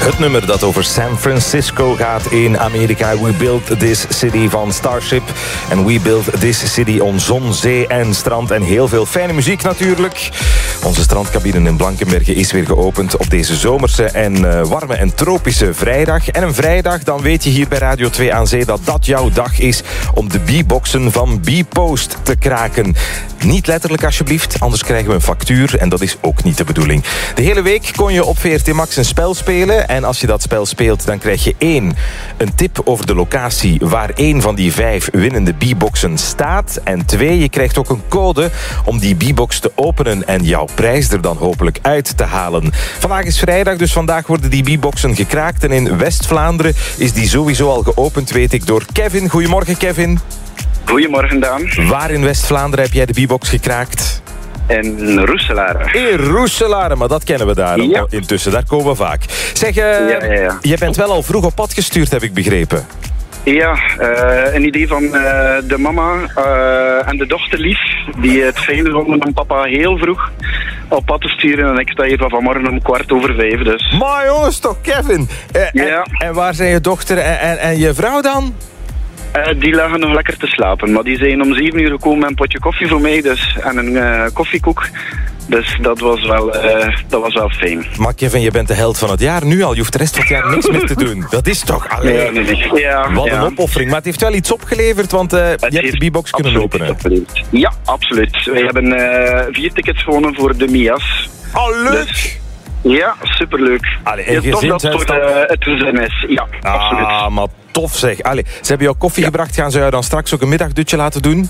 Het nummer dat over San Francisco gaat in Amerika. We built this city van Starship. En we built this city on zon, zee en strand. En heel veel fijne muziek natuurlijk. Onze strandcabine in Blankenberge is weer geopend op deze zomerse en warme en tropische vrijdag. En een vrijdag, dan weet je hier bij Radio 2 aan Zee dat dat jouw dag is om de B-boxen van B-Post te kraken. Niet letterlijk alsjeblieft, anders krijgen we een factuur en dat is ook niet de bedoeling. De hele week kon je op VRT Max een spel spelen en als je dat spel speelt dan krijg je 1. Een tip over de locatie waar 1 van die 5 winnende B-boxen staat. En 2, je krijgt ook een code om die B-box te openen en jouw prijs er dan hopelijk uit te halen. Vandaag is vrijdag, dus vandaag worden die B-boxen gekraakt en in West-Vlaanderen is die sowieso al geopend, weet ik, door Kevin. Goedemorgen, Kevin. Goedemorgen, Daan. Waar in West-Vlaanderen heb jij de B-box gekraakt? In Roeselare. In Roeselare, maar dat kennen we daar al intussen. Daar komen we vaak. Zeg, je bent wel al vroeg op pad gestuurd, heb ik begrepen. Ja, een idee van de mama en de dochter Lief, die het fijn vonden om papa heel vroeg op pad te sturen. En ik sta hier vanmorgen om 5:15, dus... Maar jongens, toch, Kevin? Ja. En waar zijn je dochter en je vrouw dan? Die lagen nog lekker te slapen, maar die zijn om 7 uur gekomen met een potje koffie voor mij dus, en een koffiekoek. Dus dat was wel fijn. Maar Kevin, je bent de held van het jaar nu al. Je hoeft de rest van het jaar niks meer te doen. Dat is toch... Allee. Nee. Ja, wat een opoffering. Maar het heeft wel iets opgeleverd, want je hebt de B-box kunnen openen. Ja, absoluut. Wij hebben 4 tickets gewonnen voor de Mias. Oh, leuk! Dus, ja, superleuk. Allee, tof dat het voor het gezin is. Ja, absoluut. Ah, maar tof zeg. Allee, ze hebben jou koffie gebracht. Gaan ze jou dan straks ook een middagdutje laten doen?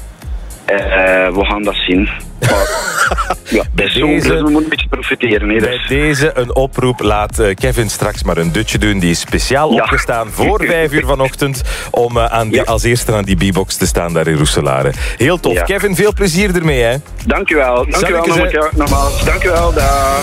We gaan dat zien. Maar, bij deze, we moeten een beetje profiteren. Hè, dus. Bij deze een oproep. Laat Kevin straks maar een dutje doen. Die is speciaal opgestaan voor 5 uur vanochtend om als eerste aan die B-box te staan daar in Roeselare. Heel tof. Ja. Kevin, veel plezier ermee. Hè? Dankjewel. Dankjewel nogmaals. Dankjewel. Dag.